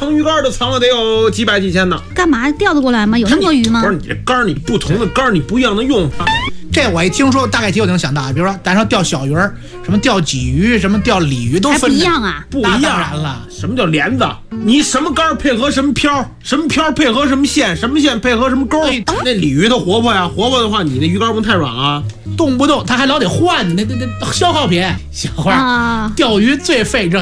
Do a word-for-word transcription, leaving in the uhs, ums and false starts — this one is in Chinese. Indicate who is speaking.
Speaker 1: 藏鱼竿都藏了得有几百几千呢。
Speaker 2: 干嘛钓得过来吗？有那么多鱼吗？
Speaker 1: 不是你这竿，你不同的竿，你不一样的用法。
Speaker 3: 这我一听说，大概题我就能想到，比如说咱说钓小鱼儿，什么钓鲫鱼，什么钓鲤鱼，都分
Speaker 2: 还不一样啊？
Speaker 1: 不一样。
Speaker 3: 当然了，
Speaker 1: 什么叫帘子？你什么竿配合什么漂，什么漂配合什么线，什么线配合什么钩。哎、那鲤鱼它活泼呀，活泼的话，你那鱼竿不太软啊，
Speaker 3: 动不动它还老得换，那那那消耗品。小花、啊，钓鱼最费这。